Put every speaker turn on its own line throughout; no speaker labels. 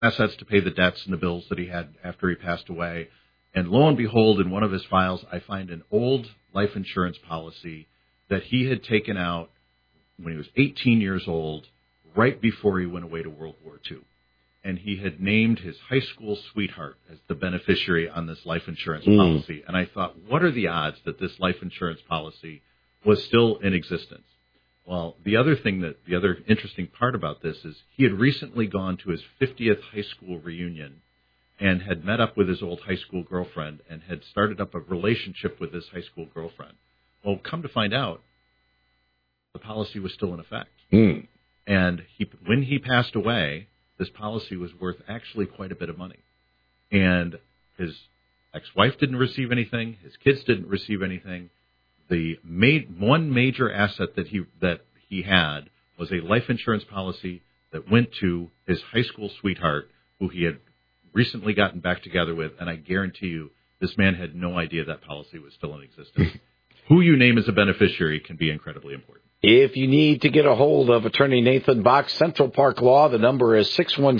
assets to pay the debts and the bills that he had after he passed away. And lo and behold, in one of his files, I find an old life insurance policy that he had taken out when he was 18 years old, right before he went away to World War II. And he had named his high school sweetheart as the beneficiary on this life insurance policy. And I thought, what are the odds that this life insurance policy was still in existence? Well, the other interesting part about this is he had recently gone to his 50th high school reunion and had met up with his old high school girlfriend and had started up a relationship with his high school girlfriend. Well, come to find out, the policy was still in effect. And when he passed away, this policy was worth actually quite a bit of money. And his ex-wife didn't receive anything. His kids didn't receive anything. The one major asset that he had was a life insurance policy that went to his high school sweetheart, who he had recently gotten back together with. And I guarantee you, this man had no idea that policy was still in existence. Who you name as a beneficiary can be incredibly important.
If you need to get a hold of Attorney Nathan Box, Central Park Law, the number is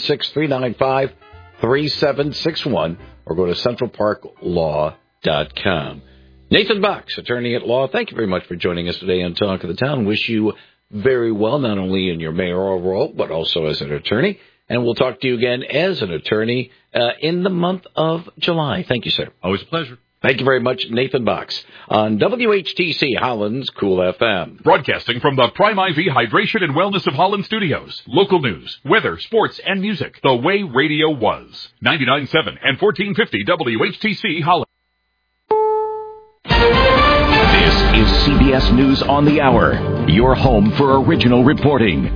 616-395-3761, or go to centralparklaw.com. Nathan Box, attorney at law, thank you very much for joining us today on Talk of the Town. Wish you very well, not only in your mayoral role, but also as an attorney. And we'll talk to you again as an attorney in the month of July. Thank you, sir.
Always a pleasure.
Thank you very much, Nathan Box, on WHTC Holland's Cool FM.
Broadcasting from the Prime IV Hydration and Wellness of Holland studios. Local news, weather, sports, and music. The way radio was. 99.7 and 1450 WHTC Holland.
This is CBS News on the Hour, your home for original reporting.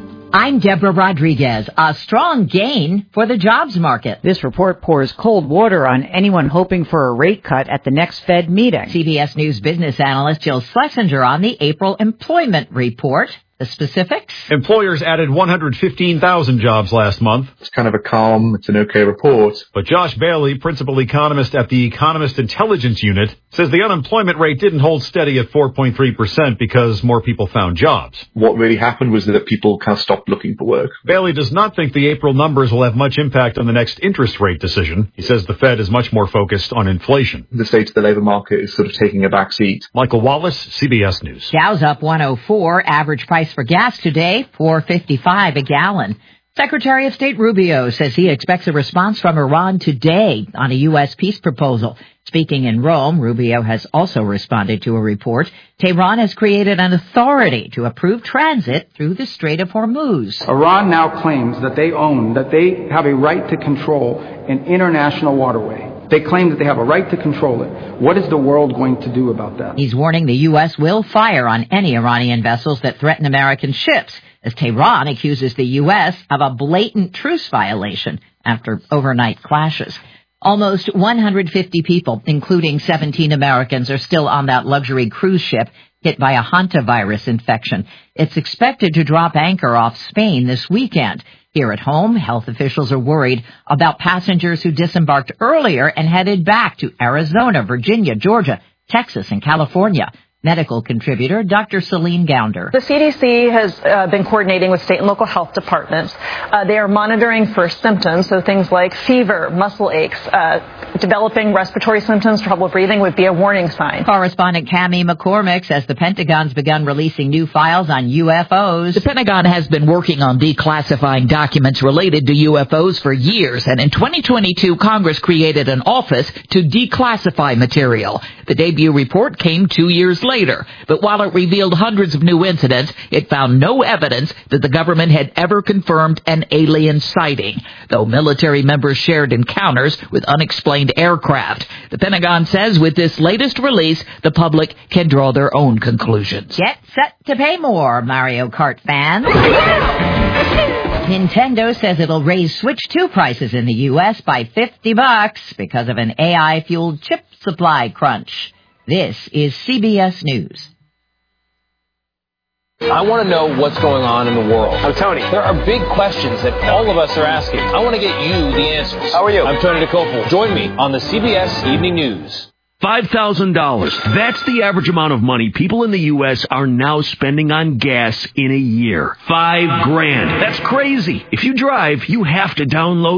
I'm Deborah Rodriguez. A strong gain for the jobs market.
This report pours cold water on anyone hoping for a rate cut at the next Fed meeting.
CBS News business analyst Jill Schlesinger on the April employment report. The specifics?
Employers added 115,000 jobs last month.
It's kind of a calm, it's an okay report.
But Josh Bailey, principal economist at the Economist Intelligence Unit, says the unemployment rate didn't hold steady at 4.3% because more people found jobs.
What really happened was that people kind of stopped looking for work.
Bailey does not think the April numbers will have much impact on the next interest rate decision. He says the Fed is much more focused on inflation.
The state of the labor market is sort of taking a back seat.
Michael Wallace, CBS News.
Dow's up 104, average price for gas today, $4.55 a gallon. Secretary of State Rubio says he expects a response from Iran today on a U.S. peace proposal. Speaking in Rome, Rubio has also responded to a report. Tehran has created an authority to approve transit through the Strait of Hormuz.
Iran now claims that they have a right to control an international waterway. They claim that they have a right to control it. What is the world going to do about that?
He's warning the U.S. will fire on any Iranian vessels that threaten American ships, as Tehran accuses the U.S. of a blatant truce violation after overnight clashes. Almost 150 people, including 17 Americans, are still on that luxury cruise ship hit by a hantavirus infection. It's expected to drop anchor off Spain this weekend. Here at home, health officials are worried about passengers who disembarked earlier and headed back to Arizona, Virginia, Georgia, Texas, and California. Medical contributor Dr. Celine Gounder.
The CDC has been coordinating with state and local health departments. They are monitoring for symptoms, so things like fever, muscle aches, developing respiratory symptoms, trouble breathing would be a warning sign.
Correspondent Cammie McCormick says the Pentagon's begun releasing new files on UFOs.
The Pentagon has been working on declassifying documents related to UFOs for years, and in 2022, Congress created an office to declassify material. The debut report came 2 years later, but while it revealed hundreds of new incidents, it found no evidence that the government had ever confirmed an alien sighting, though military members shared encounters with unexplained aircraft. The Pentagon says with this latest release, the public can draw their own conclusions.
Get set to pay more, Mario Kart fans. Nintendo says it'll raise Switch 2 prices in the U.S. by $50 because of an AI-fueled chip supply crunch. This is CBS News.
I want to know what's going on in the world.
I'm Tony.
There are big questions that all of us are asking. I want to get you the answers.
How are you?
I'm Tony DeCopel. Join me on the CBS Evening News.
$5,000. That's the average amount of money people in the U.S. are now spending on gas in a year. $5,000. That's crazy. If you drive, you have to download